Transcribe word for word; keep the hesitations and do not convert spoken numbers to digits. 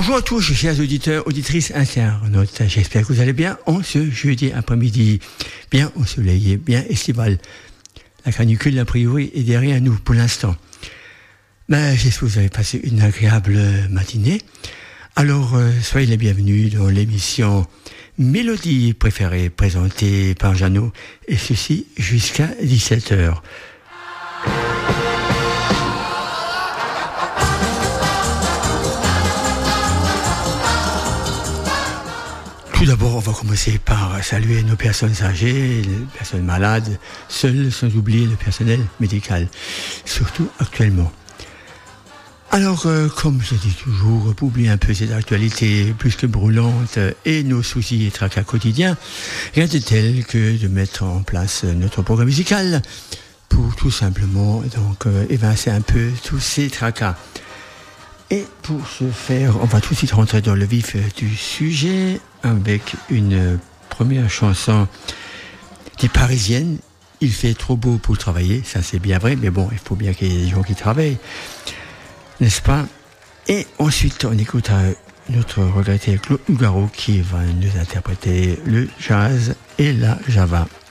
Bonjour à tous, chers auditeurs, auditrices, internautes. J'espère que vous allez bien en ce jeudi après-midi, bien ensoleillé, bien estival. La canicule, a priori, est derrière nous pour l'instant. Mais j'espère que vous avez passé une agréable matinée. Alors, euh, soyez les bienvenus dans l'émission Mélodie préférée, présentée par Jeannot, et ceci jusqu'à dix-sept heures. Tout d'abord, on va commencer par saluer nos personnes âgées, les personnes malades, seules, sans oublier le personnel médical, surtout actuellement. Alors, euh, comme je dis toujours, pour oublier un peu cette actualité plus que brûlante et nos soucis et tracas quotidiens, rien de tel que de mettre en place notre programme musical pour tout simplement donc euh, évincer un peu tous ces tracas. Et pour ce faire, on va tout de suite rentrer dans le vif du sujet avec une première chanson des Parisiennes. Il fait trop beau pour travailler, ça c'est bien vrai, mais bon, il faut bien qu'il y ait des gens qui travaillent, n'est-ce pas? Et ensuite, on écoute notre regretté Claude Nougaro qui va nous interpréter le jazz et la java.